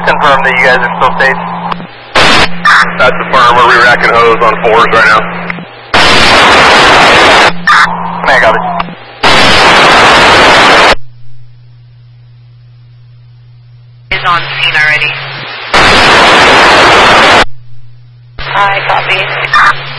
confirm that you guys are still safe. That's the firm. We're re-racking hose on 4s right now. Man, got it. Is on scene already. Hi, copy.